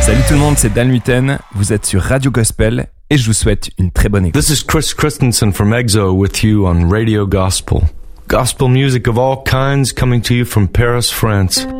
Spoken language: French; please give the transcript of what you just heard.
Salut tout le monde, c'est Dan Luyten, vous êtes sur Radio Gospel et je vous souhaite une très bonne écoute. This is Chris Christensen from EXO with you on Radio Gospel. Gospel music of all kinds coming to you from Paris, France.